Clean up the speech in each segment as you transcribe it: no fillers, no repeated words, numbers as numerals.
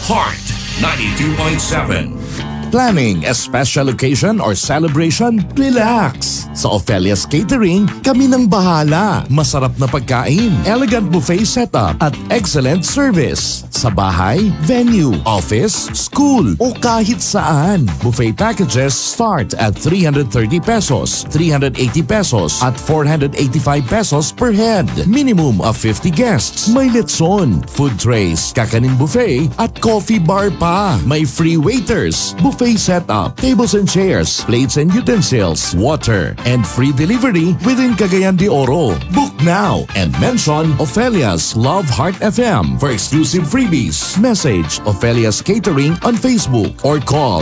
Heart 92.7. Planning a special occasion or celebration? Relax! Sa Ophelia's Catering, kami nang bahala. Masarap na pagkain, elegant buffet setup, at excellent service. Sa bahay, venue, office, school, o kahit saan. Buffet packages start at 330 pesos, 380 pesos, at 485 pesos per head. Minimum of 50 guests. May letson, food trays, kakanin buffet, at coffee bar pa. May free waiters, buffet setup, tables and chairs, plates and utensils, water, and free delivery within Cagayan de Oro. Book now and mention Ophelia's Love Heart FM for exclusive freebies. Message Ophelia's Catering on Facebook or call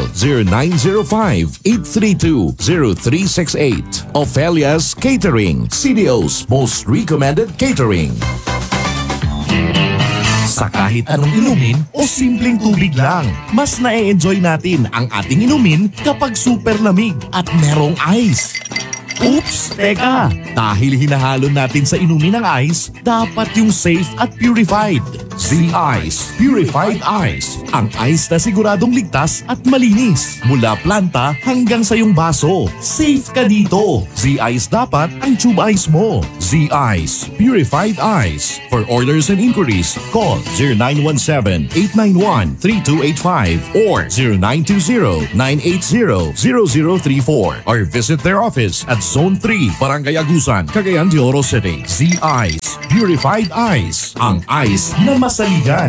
0905-832-0368. Ophelia's Catering, CDO's most recommended catering. Sa kahit anong inumin o simpleng tubig lang, mas na-enjoy natin ang ating inumin kapag super lamig at merong ice. Oops! Teka! Dahil hinahalo natin sa inumin ng ice, dapat yung safe at purified. Z-Ice Purified Ice. Ang ice na siguradong ligtas at malinis. Mula planta hanggang sa iyong baso. Safe ka dito. Z-Ice dapat ang tube ice mo. Z-Ice Purified Ice. For orders and inquiries, call 0917-891-3285 or 0920-980-0034 or visit their office at Zone 3, Barangay Agusan, Cagayan de Oro City. Z-Ice Purified Ice. Ang ice na masaligan.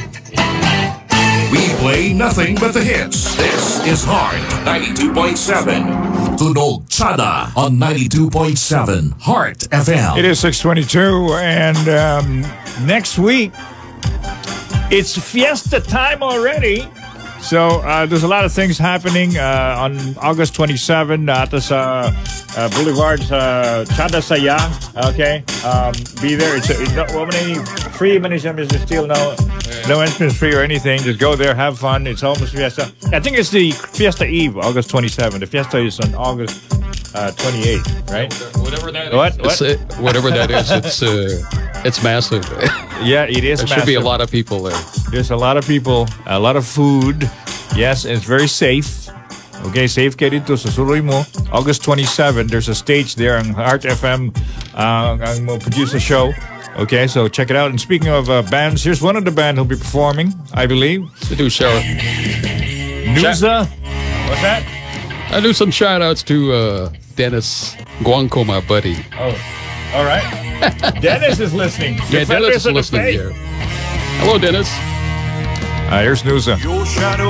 We play nothing but the hits. This is Heart 92.7. Tunog Chada on 92.7 Heart FM. It is 6:22 and next week it's fiesta time already. So there's a lot of things happening on August 27 at sa Boulevard Chada Saya. Okay, be there. It's free, still no entrance fee or anything. Just go there, have fun. It's almost fiesta. I think it's the Fiesta Eve, August 27. The fiesta is on August 28, right? Whatever that what? is. Whatever that is, it's massive. Yeah, it is. There should be a lot of people there. There's a lot of people, a lot of food. Yes, it's very safe. Okay, safe kayo dito sa Suroy mo. August 27, there's a stage there on Heart FM ang produce a show. Okay, so check it out. And speaking of bands, here's one of the band who'll be performing, I believe. To do show. Nuza? What's that? I do some shout-outs to Dennis Guanco, my buddy. Oh, all right. Dennis is listening. Yeah, Dennis is listening here. Hello, Dennis. Here's Nuza.